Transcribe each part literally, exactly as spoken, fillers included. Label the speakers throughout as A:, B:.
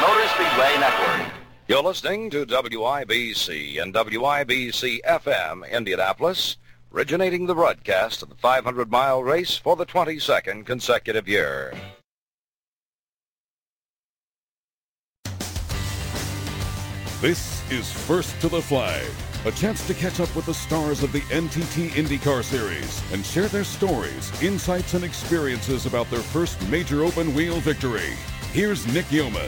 A: Motor Speedway Network.
B: You're listening to W I B C and W I B C F M Indianapolis, originating the broadcast of the five hundred mile race for the twenty-second consecutive year.
C: This is First to the Flag, a chance to catch up with the stars of the N T T IndyCar Series and share their stories, insights, and experiences about their first major open-wheel victory. Here's Nick Yeoman.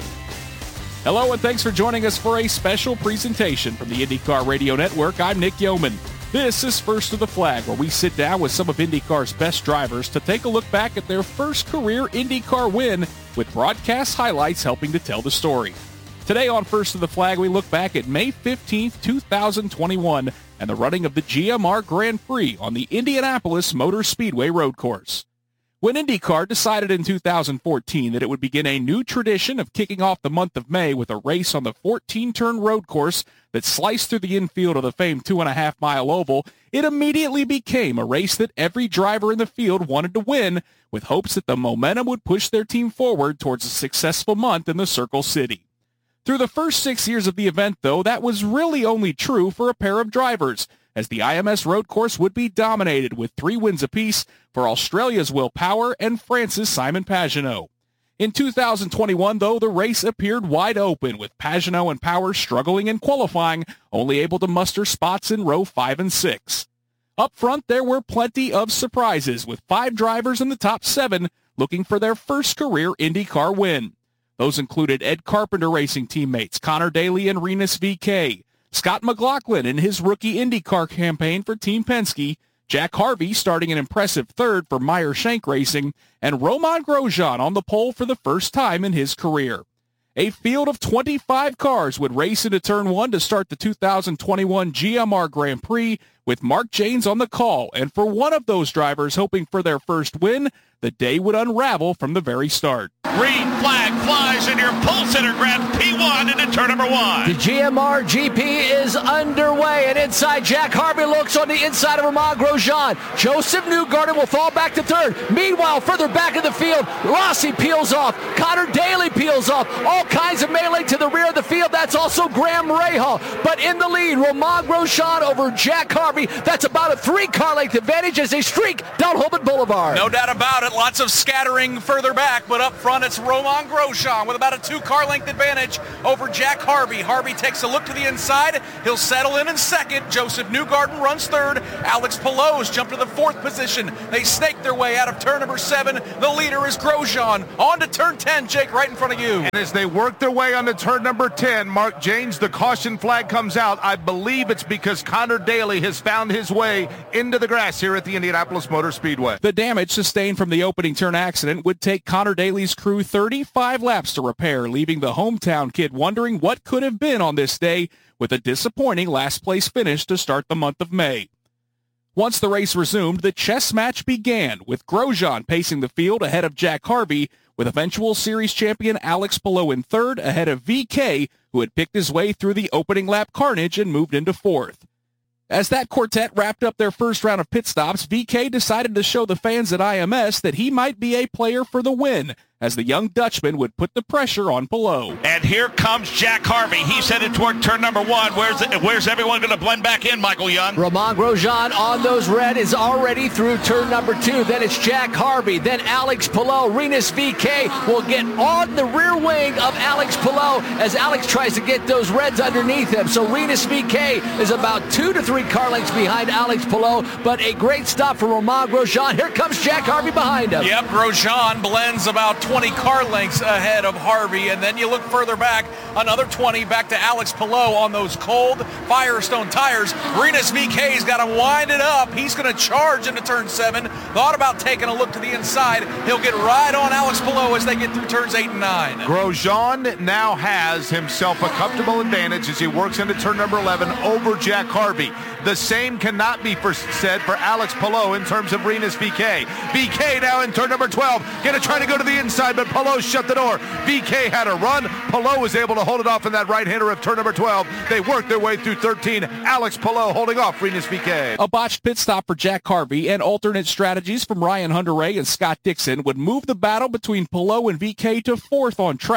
D: Hello, and thanks for joining us for a special presentation from the IndyCar Radio Network. I'm Nick Yeoman. This is First to the Flag, where we sit down with some of IndyCar's best drivers to take a look back at their first career IndyCar win, with broadcast highlights helping to tell the story. Today on First to the Flag, we look back at May fifteenth, two thousand twenty-one, and the running of the G M R Grand Prix on the Indianapolis Motor Speedway road course. When IndyCar decided in two thousand fourteen that it would begin a new tradition of kicking off the month of May with a race on the fourteen-turn road course that sliced through the infield of the famed two-and-a-half-mile oval, it immediately became a race that every driver in the field wanted to win, with hopes that the momentum would push their team forward towards a successful month in the Circle City. Through the first six years of the event, though, that was really only true for a pair of drivers, as the I M S road course would be dominated with three wins apiece for Australia's Will Power and France's Simon Pagenaud. In two thousand twenty-one, though, the race appeared wide open, with Pagenaud and Power struggling in qualifying, only able to muster spots in row five and six. Up front, there were plenty of surprises, with five drivers in the top seven looking for their first career IndyCar win. Those included Ed Carpenter Racing teammates Connor Daly and Rinus V K, Scott McLaughlin in his rookie IndyCar campaign for Team Penske, Jack Harvey starting an impressive third for Meyer Shank Racing, and Romain Grosjean on the pole for the first time in his career. A field of twenty-five cars would race into Turn one to start the two thousand twenty-one G M R Grand Prix, with Mark Jaynes on the call, and for one of those drivers hoping for their first win, the day would unravel from the very start.
E: Green flag flies in your pole center grab P one into turn number one.
F: The G M R G P is underway, and inside Jack Harvey looks on the inside of Romain Grosjean. Joseph Newgarden will fall back to third. Meanwhile, further back in the field, Rossi peels off. Connor Daly peels off. All kinds of melee to the rear of the field. That's also Graham Rahal. But in the lead, Romain Grosjean over Jack Harvey. That's about a three-car length advantage as they streak down Holman Boulevard.
E: No doubt about it. Lots of scattering further back, but up front it's Romain Grosjean with about a two-car length advantage over Jack Harvey. Harvey takes a look to the inside. He'll settle in in second. Joseph Newgarden runs third. Alex Palous jumped to the fourth position. They snake their way out of turn number seven. The leader is Grosjean. On to turn ten, Jake, right in front of you.
G: And as they work their way onto turn number ten, Mark Jaynes, the caution flag comes out. I believe it's because Connor Daly has found his way into the grass here at the Indianapolis Motor Speedway.
D: The damage sustained from the opening turn accident would take Connor Daly's crew thirty-five laps to repair, leaving the hometown kid wondering what could have been on this day, with a disappointing last-place finish to start the month of May. Once the race resumed, the chess match began, with Grosjean pacing the field ahead of Jack Harvey, with eventual series champion Alex Palou in third ahead of V K, who had picked his way through the opening lap carnage and moved into fourth. As that quartet wrapped up their first round of pit stops, V K decided to show the fans at I M S that he might be a player for the win, as the young Dutchman would put the pressure on Palou.
E: And here comes Jack Harvey. He's headed toward turn number one. Where's where's everyone going to blend back in, Michael Young?
F: Romain Grosjean on those red is already through turn number two. Then it's Jack Harvey. Then Alex Palou. Rinus V K will get on the rear wing of Alex Palou as Alex tries to get those reds underneath him. So Rinus V K is about two to three car lengths behind Alex Palou, but a great stop for Romain Grosjean. Here comes Jack Harvey behind him.
E: Yep, Grosjean blends about twenty car lengths ahead of Harvey, and then you look further back, another twenty back to Alex Palou on those cold Firestone tires. Rinus V K's got to wind it up. He's going to charge into turn seven. Thought about taking a look to the inside. He'll get right on Alex Palou as they get through turns eight and nine.
G: Grosjean now has himself a comfortable advantage as he works into turn number eleven over Jack Harvey. The same cannot be for, said for Alex Palou in terms of Rinus V K. V K now in turn number twelve, going to try to go to the inside, but Palou shut the door. V K had a run. Palou was able to hold it off in that right-hander of turn number twelve. They worked their way through thirteen. Alex Palou holding off Rinus V K.
D: A botched pit stop for Jack Harvey and alternate strategies from Ryan Hunter-Reay and Scott Dixon would move the battle between Palou and V K to fourth on track,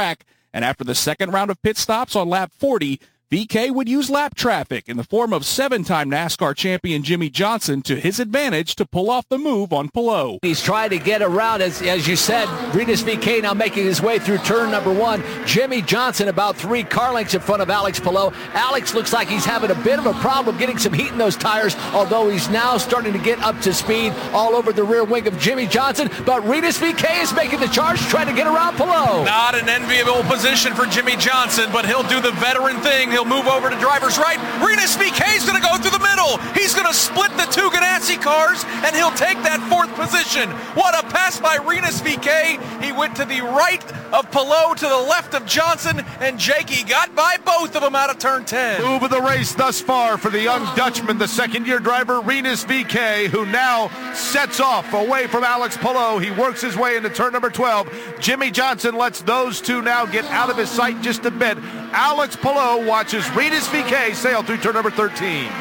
D: And after the second round of pit stops on lap forty, V K would use lap traffic in the form of seven-time NASCAR champion Jimmie Johnson to his advantage to pull off the move on Palou.
F: He's trying to get around, as, as you said, Rinus V K now making his way through turn number one. Jimmie Johnson about three car lengths in front of Alex Palou. Alex looks like he's having a bit of a problem getting some heat in those tires, although he's now starting to get up to speed all over the rear wing of Jimmie Johnson. But Rinus V K is making the charge, trying to get around Palou.
E: Not an enviable position for Jimmie Johnson, but he'll do the veteran thing. He'll move over to driver's right. Rinus V K is going to go through the middle. He's going to split the two Ganassi cars, and he'll take that fourth position. What a pass by Rinus V K. He went to the right of Palou, to the left of Johnson, and Jakey got by both of them out of turn ten.
G: Move of the race thus far for the young Dutchman, the second-year driver, Rinus V K, who now sets off away from Alex Palou. He works his way into turn number twelve. Jimmie Johnson lets those two now get out of his sight just a bit. Alex Palou watches Rinus V K sail through turn number thirteen.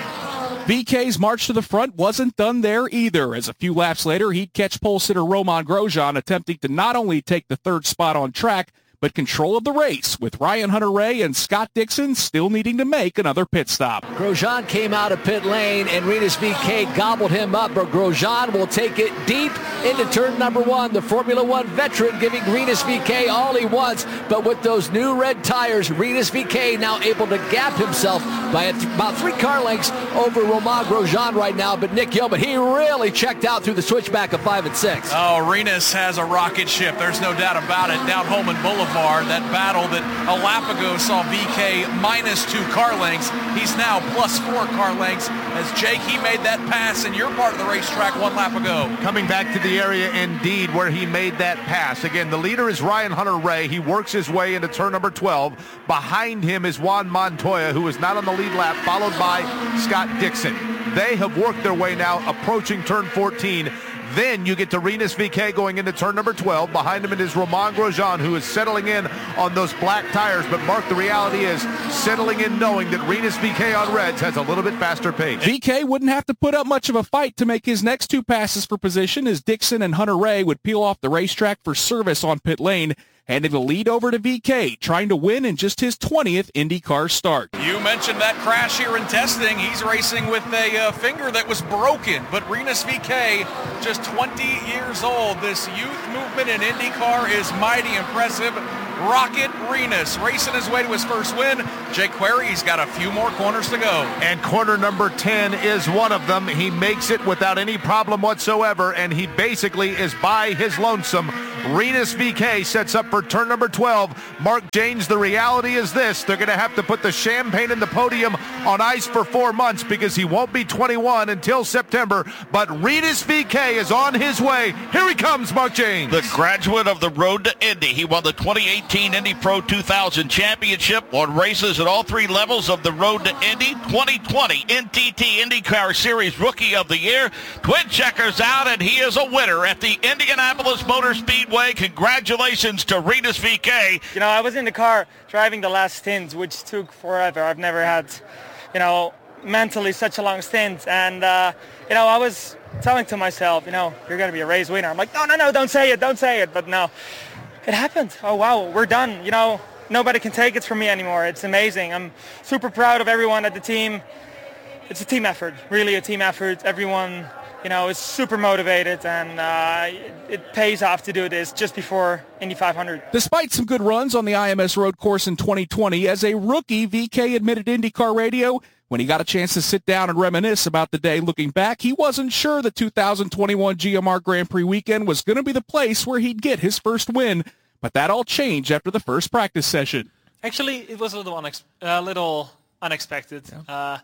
D: V K's march to the front wasn't done there either, as a few laps later he'd catch pole sitter Romain Grosjean attempting to not only take the third spot on track, but control of the race, with Ryan Hunter-Reay and Scott Dixon still needing to make another pit stop.
F: Grosjean came out of pit lane, and Rinus V K gobbled him up, but Grosjean will take it deep into turn number one. The Formula One veteran giving Rinus V K all he wants, but with those new red tires, Rinus V K now able to gap himself by a th- about three car lengths over Romain Grosjean right now. But Nick Yeoman, he really checked out through the switchback of five and six.
E: Oh, Rinus has a rocket ship. There's no doubt about it. Down Holman Boulevard, that battle that a lap ago saw V K minus two car lengths. He's now plus four car lengths as Jake, he made that pass in your part of the racetrack one lap ago.
G: Coming back to the area indeed where he made that pass. Again, the leader is Ryan Hunter-Reay. He works his way into turn number twelve. Behind him is Juan Montoya, who is not on the lead lap, followed by Scott Dixon. They have worked their way now approaching turn fourteen. Then you get to Rinus V K going into turn number twelve. Behind him it is Romain Grosjean, who is settling in on those black tires. But Mark, the reality is settling in knowing that Rinus V K on reds has a little bit faster pace.
D: V K wouldn't have to put up much of a fight to make his next two passes for position, as Dixon and Hunter-Reay would peel off the racetrack for service on pit lane, handing the lead over to V K, trying to win in just his twentieth IndyCar start.
E: You mentioned that crash here in testing. He's racing with a uh, finger that was broken, but Rinus V K, just twenty years old. This youth movement in IndyCar is mighty impressive. Rocket Rinus racing his way to his first win. Jake Query, he's got a few more corners to go.
G: And corner number ten is one of them. He makes it without any problem whatsoever, and he basically is by his lonesome. Rinus V K sets up for turn number twelve. Mark Janes, the reality is this. They're going to have to put the champagne in the podium on ice for four months because he won't be twenty-one until September. But Rinus V K is on his way. Here he comes, Mark Janes.
A: The graduate of the Road to Indy. He won the twenty eighteen Indy Pro two thousand Championship, won races at all three levels of the Road to Indy. twenty twenty N T T IndyCar Series Rookie of the Year. Twin checkers out, and he is a winner at the Indianapolis Motor Speedway. Congratulations to Rinus V K.
H: You know, I was in the car driving the last stint, which took forever. I've never had, you know, mentally such a long stint. And, uh, you know, I was telling to myself, you know, you're going to be a race winner. I'm like, no, no, no, don't say it, don't say it. But no, it happened. Oh, wow, we're done. You know, nobody can take it from me anymore. It's amazing. I'm super proud of everyone at the team. It's a team effort, really a team effort. Everyone, you know, is super motivated, and uh, it pays off to do this just before Indy five hundred.
D: Despite some good runs on the I M S road course in twenty twenty, as a rookie, V K admitted to IndyCar Radio when he got a chance to sit down and reminisce about the day looking back, he wasn't sure the two thousand twenty-one G M R Grand Prix weekend was going to be the place where he'd get his first win, but that all changed after the first practice session.
I: Actually, it was a little, unex- a little unexpected. Yeah. Uh,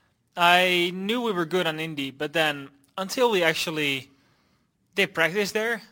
I: I knew we were good on Indy, but then until we actually did practice there,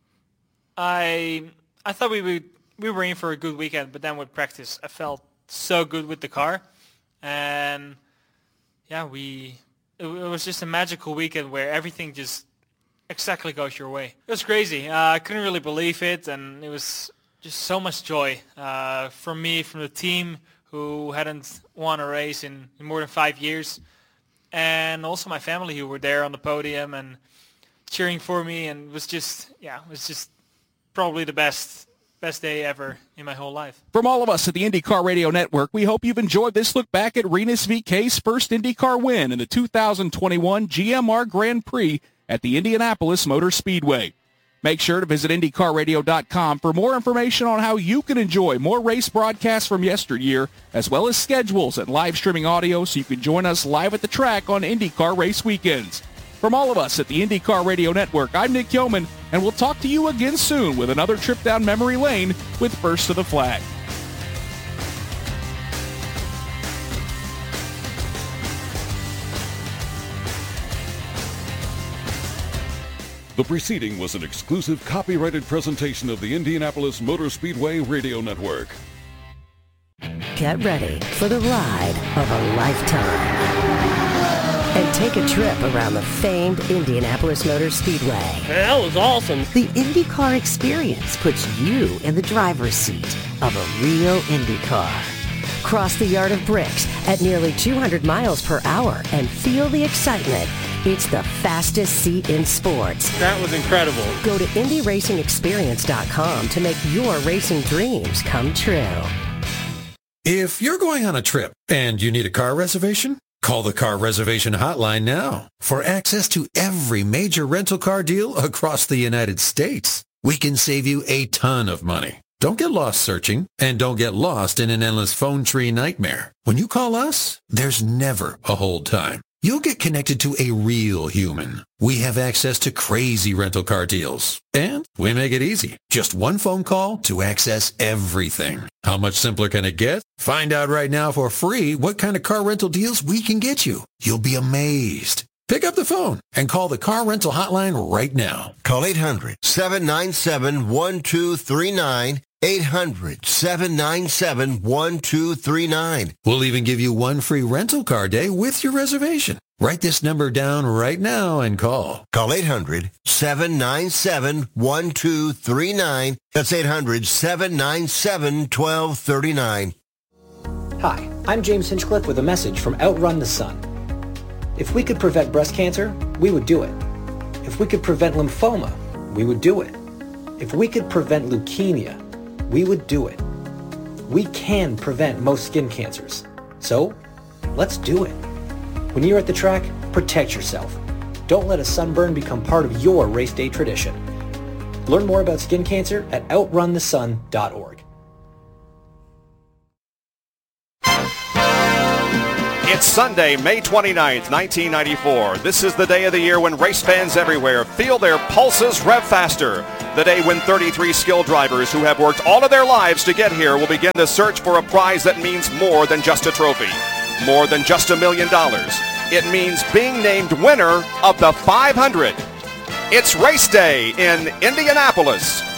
I: I I thought we would we were in for a good weekend. But then with practice, I felt so good with the car, and yeah, we it, it was just a magical weekend where everything just exactly goes your way. It was crazy. Uh, I couldn't really believe it, and it was just so much joy uh, from me, from the team who hadn't won a race in, in more than five years. And also my family who were there on the podium and cheering for me, and it was just, yeah, it was just probably the best best day ever in my whole life.
D: From all of us at the IndyCar Radio Network, we hope you've enjoyed this look back at Rinus V K's first IndyCar win in the two thousand twenty-one G M R Grand Prix at the Indianapolis Motor Speedway. Make sure to visit Indy Car Radio dot com for more information on how you can enjoy more race broadcasts from yesteryear, as well as schedules and live streaming audio so you can join us live at the track on IndyCar race weekends. From all of us at the IndyCar Radio Network, I'm Nick Yeoman, and we'll talk to you again soon with another trip down memory lane with First to the Flag.
C: The preceding was an exclusive copyrighted presentation of the Indianapolis Motor Speedway Radio Network.
J: Get ready for the ride of a lifetime. And take a trip around the famed Indianapolis Motor Speedway.
K: That was awesome.
J: The IndyCar experience puts you in the driver's seat of a real IndyCar. Cross the Yard of Bricks at nearly two hundred miles per hour and feel the excitement. It's the fastest seat in sports.
K: That was incredible.
J: Go to Indy Racing Experience dot com to make your racing dreams come true.
L: If you're going on a trip and you need a car reservation, call the Car Reservation Hotline now for access to every major rental car deal across the United States. We can save you a ton of money. Don't get lost searching, and don't get lost in an endless phone tree nightmare. When you call us, there's never a hold time. You'll get connected to a real human. We have access to crazy rental car deals. And we make it easy. Just one phone call to access everything. How much simpler can it get? Find out right now for free what kind of car rental deals we can get you. You'll be amazed. Pick up the phone and call the Car Rental Hotline right now.
M: Call eight hundred, seven nine seven, one two three nine. eight hundred, seven nine seven, one two three nine.
L: We'll even give you one free rental car day with your reservation. Write this number down right now and call.
M: Call eight hundred, seven nine seven, one two three nine. That's eight hundred, seven nine seven, one two three nine.
N: Hi, I'm James Hinchcliffe with a message from Outrun the Sun. If we could prevent breast cancer, we would do it. If we could prevent lymphoma, we would do it. If we could prevent leukemia, we would do it. We can prevent most skin cancers. So, let's do it. When you're at the track, protect yourself. Don't let a sunburn become part of your race day tradition. Learn more about skin cancer at outrun the sun dot org.
O: It's Sunday, May twenty-ninth, nineteen ninety-four. This is the day of the year when race fans everywhere feel their pulses rev faster. The day when thirty-three skilled drivers who have worked all of their lives to get here will begin the search for a prize that means more than just a trophy, more than just a million dollars. It means being named winner of the five hundred. It's race day in Indianapolis.